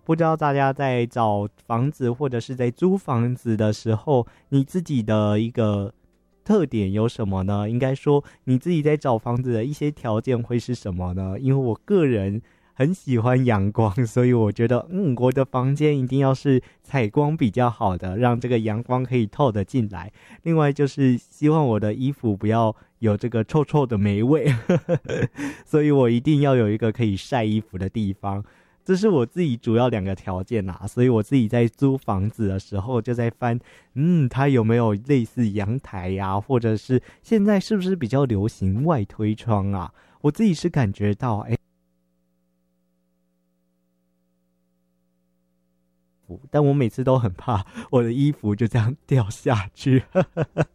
不知道大家在找房子或者是在租房子的时候，你自己的一个特点有什么呢？应该说你自己在找房子的一些条件会是什么呢？因为我个人很喜欢阳光，所以我觉得我的房间一定要是采光比较好的，让这个阳光可以透得进来。另外就是希望我的衣服不要有这个臭臭的霉味所以我一定要有一个可以晒衣服的地方。这是我自己主要2个条件啦，所以我自己在租房子的时候就在翻，它有没有类似阳台呀，或者是现在是不是比较流行外推窗啊？我自己是感觉到，但我每次都很怕我的衣服就这样掉下去